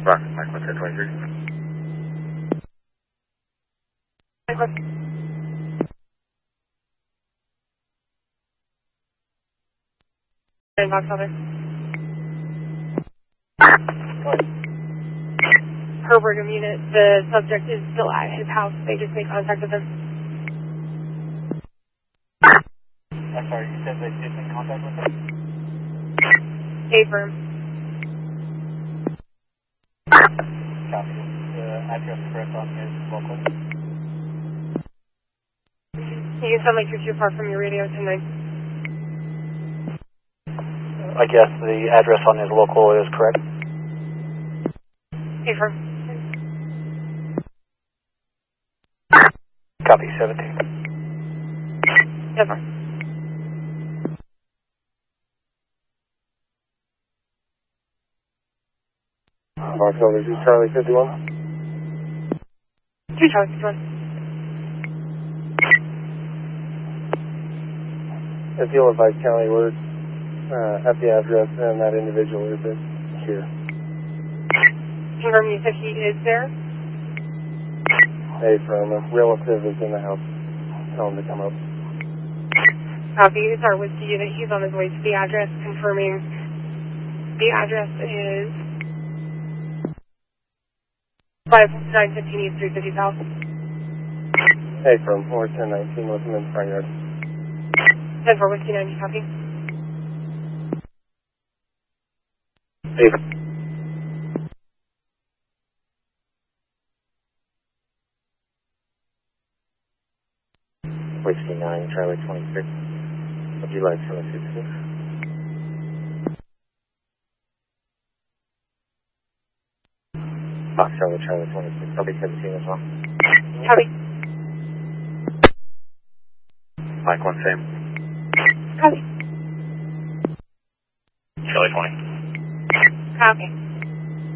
Rocket, Mike 123. Box Office. Herbert unit, the subject is still at his house. They just made contact with him. I'm sorry, you said they did make contact with him? A-firm. Copy. The address correct on his local? You sound like you're too far from your radio tonight. I guess the address on his local is correct. A-firm. Copy, 17. Never. Box Office, this is Charlie 51. 2 Charlie 51. If you'll advise County, we're at the address and that individual isn't here. Confirm you said he is there? Hey, from a relative is in the house. Tell him to come up. Copy. Start with you that he's on his way to the address, confirming the address is 5915 East 350 South. Hey, from 1019 with him in the front yard. 10 for Whiskey 90, copy. Hey. Whiskey 9, Charlie 26. Would you like Charlie 66? Box Charlie, Charlie 26. I'll be 17 as well. Copy. Mike 1 same. Copy. Charlie 20. Copy.